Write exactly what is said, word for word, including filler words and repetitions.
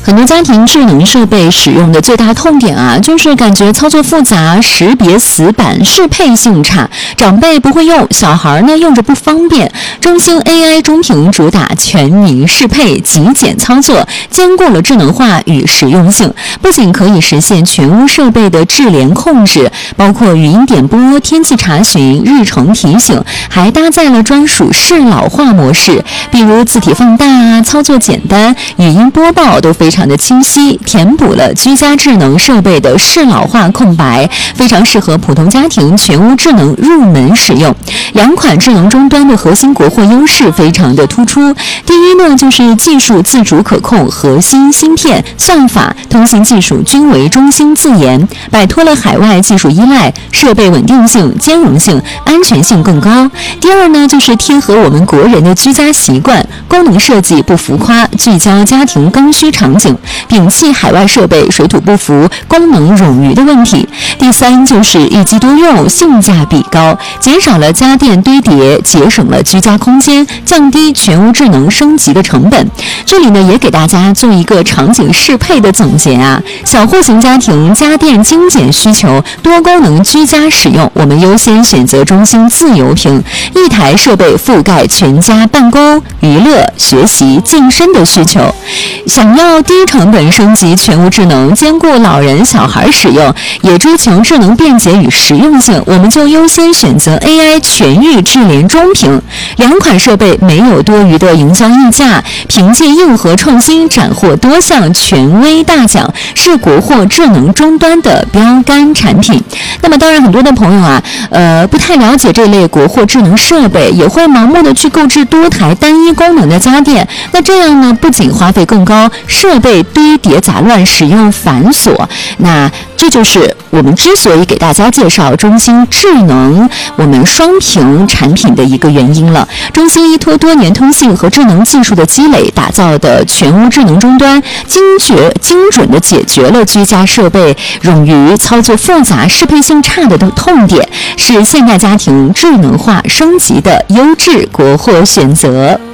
很多家庭智能设备使用的最大痛点啊，就是感觉操作复杂、识别死板、适配性差，长辈不会用，小孩呢用着不方便。中兴 A I 中屏主打全民适配、极简操作，兼顾了智能化与实用性，不仅可以实现全屋设备的智联控制，包括语音点播、天气查询、日程提醒，还搭载了专属适老化模式，比如字体放大啊，操作简单，语音播报都非常的清晰，填补了居家智能设备的适老化空白，非常适合普通家庭全屋智能入门使用。两款智能终端的核心国货优势非常的突出。第一呢，就是技术自主可控，核心芯片、算法、通信技术均为中兴自研，摆脱了海外技术依赖，设备稳定性、兼容性、安全性更高。第二呢，就是贴合我们国人的居家习惯，功能设计不浮夸，聚焦家庭刚需场景，摒弃海外设备水土不服、功能冗余的问题。第三就是一机多用，性价比高，减少了家电堆叠，节省了居家空间，降低全屋智能升级的成本。这里呢也给大家做一个场景适配的总结啊，小户型家庭家电精简需求，多功能居家使用，我们优先选择中兴自由屏，一台设备覆盖全家办公、娱乐、学习、健身的需求。想要低成本升级全屋智能，兼顾老人小孩使用，也追求智能便捷与实用性，我们就优先选择 A I 全域智联中屏。两款设备没有多余的营销溢价，凭借硬核创新斩获多项权威大奖，是国货智能终端的标杆产品。那么当然很多的朋友啊，呃，不太了解这类国货智能设备，也会盲目的去购置多台单一功能的家电。那这样呢，不仅花费更高，设备堆叠杂乱，使用繁琐。那这就是我们之所以给大家介绍中兴智能我们双屏产品的一个原因了。中兴依托多年通信和智能技术的积累，打造的全屋智能终端，精确精准地解决了居家设备冗余、操作复杂、适配性差的痛点，是现代家庭智能化升级的优质国货选择。